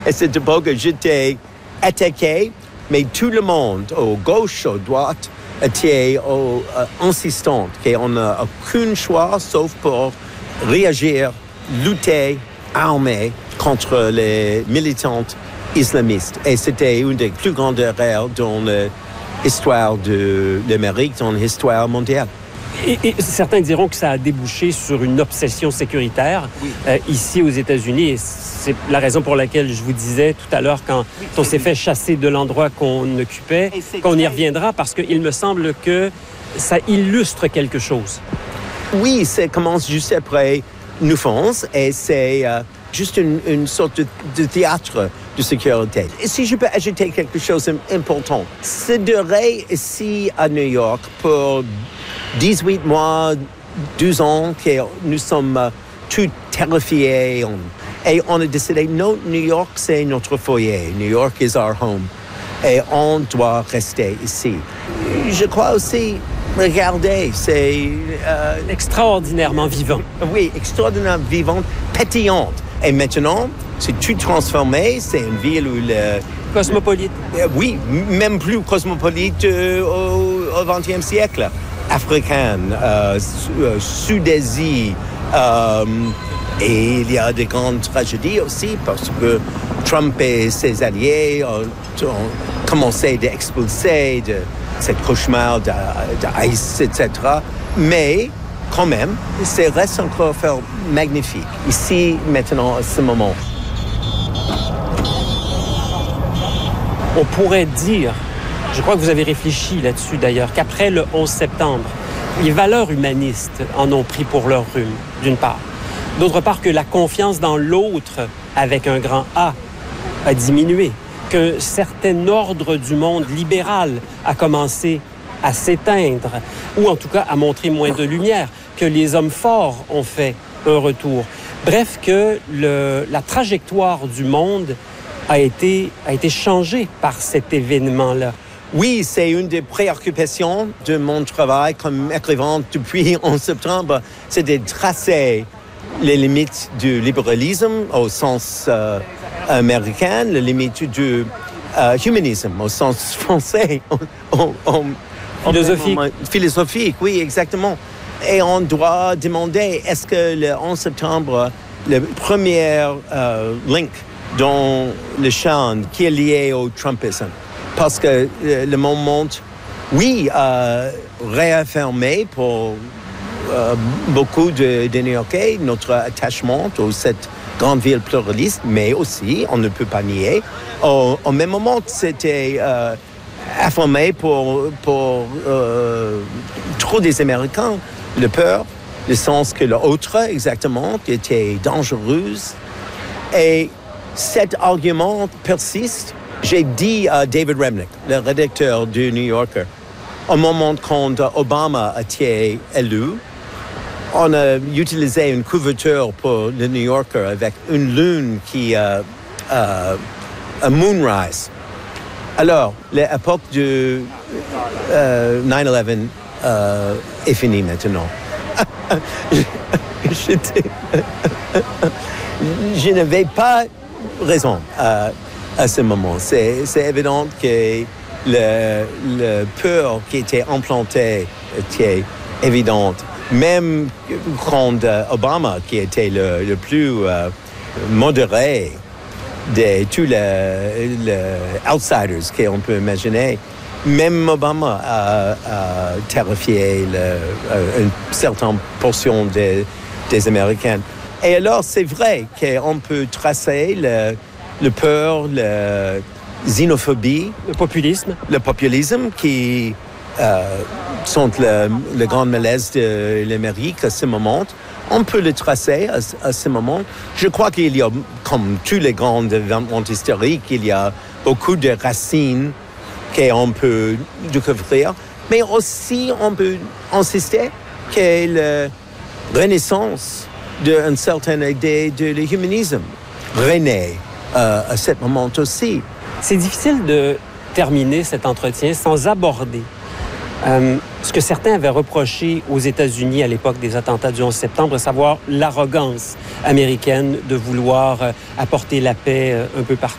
À cette époque, j'étais attaqué, mais tout le monde, à gauche, à droite, était insistant qu'on n'a aucun choix sauf pour réagir, lutter, armer contre les militantes islamistes. Et c'était une des plus grandes erreurs dans l'histoire de l'Amérique, dans l'histoire mondiale. Et certains diront que ça a débouché sur une obsession sécuritaire ici aux États-Unis. Et c'est la raison pour laquelle je vous disais tout à l'heure, quand on s'est fait chasser de l'endroit qu'on occupait, qu'on y reviendra, parce qu'il me semble que ça illustre quelque chose. Oui, ça commence juste après New France et c'est juste une sorte de théâtre de sécurité. Et si je peux ajouter quelque chose d'important, c'est duré ici à New York pour 18 mois, 12 ans que nous sommes tous terrifiés et on a décidé, non, New York c'est notre foyer, New York is our home et on doit rester ici. Je crois aussi, regardez, c'est... extraordinairement vivant. Oui, extraordinairement vivante, pétillante. Et maintenant, c'est tout transformé, c'est une ville où le... Cosmopolite. Oui, même plus cosmopolite au XXe siècle. Africaine, Sud-Asie, et il y a des grandes tragédies aussi parce que Trump et ses alliés ont commencé d'expulser de cette cauchemar d'ICE, etc. Mais quand même, ça reste encore magnifique, ici, maintenant, à ce moment. On pourrait dire, je crois que vous avez réfléchi là-dessus d'ailleurs, qu'après le 11 septembre, les valeurs humanistes en ont pris pour leur rhume, d'une part. D'autre part, que la confiance dans l'autre, avec un grand A, a diminué, qu'un certain ordre du monde libéral a commencé à s'éteindre, ou en tout cas à montrer moins de lumière, que les hommes forts ont fait un retour. Bref, que la trajectoire du monde a été changée par cet événement-là. Oui, c'est une des préoccupations de mon travail comme écrivain depuis 11 septembre, c'est de tracer les limites du libéralisme au sens américain, les limites du humanisme au sens français. Philosophique, oui, exactement. Et on doit demander, est-ce que le 11 septembre, le premier link dans le champ qui est lié au Trumpisme? Parce que le moment, oui, réaffirmé pour beaucoup de New-Yorkais notre attachement à cette grande ville pluraliste, mais aussi, on ne peut pas nier, au même moment, c'était affirmé pour trop des Américains, la peur, le sens que l'autre, exactement, était dangereuse. Et cet argument persiste. J'ai dit à David Remnick, le rédacteur du New Yorker, au moment quand Obama a été élu, on a utilisé une couverture pour le New Yorker avec une lune qui a un moonrise. Alors, l'époque de 9/11 est finie maintenant. Je n'avais pas raison à ce moment. C'est évident que le peur qui était implantée était évidente. Même quand Obama, qui était le plus modéré de tous les outsiders qu'on peut imaginer, même Obama a terrifié une certaine portion des Américains. Et alors, c'est vrai qu'on peut tracer le peur, la xénophobie, le populisme qui sont le grand malaise de l'Amérique à ce moment. On peut le tracer à ce moment. Je crois qu'il y a, comme tous les grands événements historiques, il y a beaucoup de racines qu'on peut découvrir, mais aussi on peut insister que la renaissance d'une certaine idée de l'humanisme renaît à ce moment aussi. C'est difficile de terminer cet entretien sans aborder ce que certains avaient reproché aux États-Unis à l'époque des attentats du 11 septembre, à savoir l'arrogance américaine de vouloir apporter la paix un peu partout.